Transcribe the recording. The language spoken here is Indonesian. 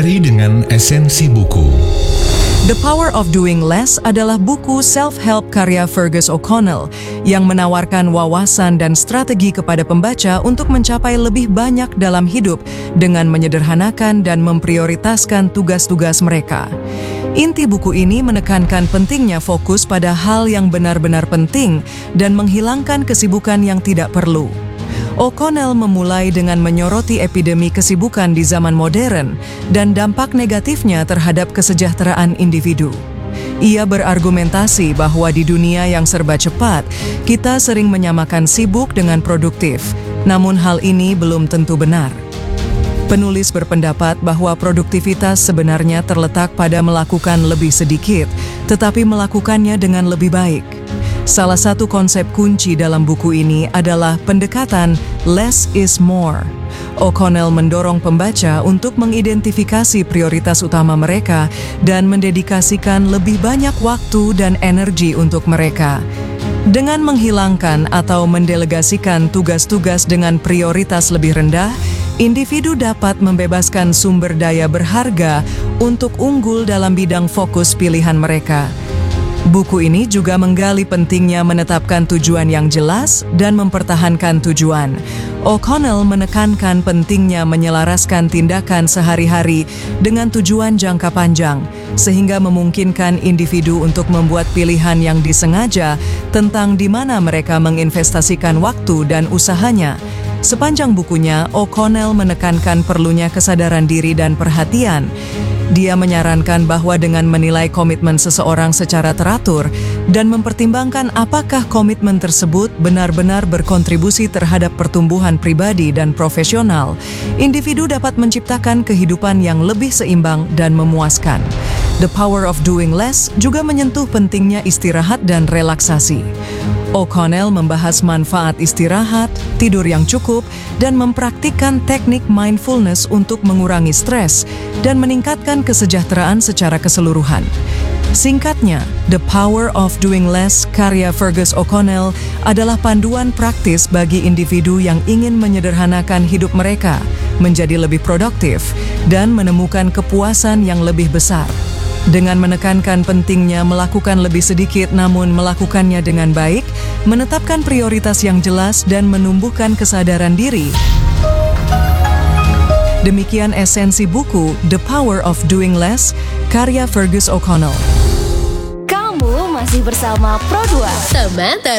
Hari dengan Esensi Buku. The Power of Doing Less adalah buku self-help karya Fergus O'Connell yang menawarkan wawasan dan strategi kepada pembaca untuk mencapai lebih banyak dalam hidup dengan menyederhanakan dan memprioritaskan tugas-tugas mereka. Inti buku ini menekankan pentingnya fokus pada hal yang benar-benar penting dan menghilangkan kesibukan yang tidak perlu. O'Connell memulai dengan menyoroti epidemi kesibukan di zaman modern dan dampak negatifnya terhadap kesejahteraan individu. Ia berargumentasi bahwa di dunia yang serba cepat, kita sering menyamakan sibuk dengan produktif, namun hal ini belum tentu benar. Penulis berpendapat bahwa produktivitas sebenarnya terletak pada melakukan lebih sedikit, tetapi melakukannya dengan lebih baik. Salah satu konsep kunci dalam buku ini adalah pendekatan less is more. O'Connell mendorong pembaca untuk mengidentifikasi prioritas utama mereka dan mendedikasikan lebih banyak waktu dan energi untuk mereka. Dengan menghilangkan atau mendelegasikan tugas-tugas dengan prioritas lebih rendah, individu dapat membebaskan sumber daya berharga untuk unggul dalam bidang fokus pilihan mereka. Buku ini juga menggali pentingnya menetapkan tujuan yang jelas dan mempertahankan tujuan. O'Connell menekankan pentingnya menyelaraskan tindakan sehari-hari dengan tujuan jangka panjang, sehingga memungkinkan individu untuk membuat pilihan yang disengaja tentang di mana mereka menginvestasikan waktu dan usahanya. Sepanjang bukunya, O'Connell menekankan perlunya kesadaran diri dan perhatian. Dia menyarankan bahwa dengan menilai komitmen seseorang secara teratur dan mempertimbangkan apakah komitmen tersebut benar-benar berkontribusi terhadap pertumbuhan pribadi dan profesional, individu dapat menciptakan kehidupan yang lebih seimbang dan memuaskan. The Power of Doing Less juga menyentuh pentingnya istirahat dan relaksasi. O'Connell membahas manfaat istirahat, tidur yang cukup, dan mempraktikkan teknik mindfulness untuk mengurangi stres dan meningkatkan kesejahteraan secara keseluruhan. Singkatnya, The Power of Doing Less karya Fergus O'Connell adalah panduan praktis bagi individu yang ingin menyederhanakan hidup mereka, menjadi lebih produktif, dan menemukan kepuasan yang lebih besar. Dengan menekankan pentingnya melakukan lebih sedikit namun melakukannya dengan baik, menetapkan prioritas yang jelas dan menumbuhkan kesadaran diri. Demikian esensi buku The Power of Doing Less karya Fergus O'Connell. Kamu masih bersama Pro2, teman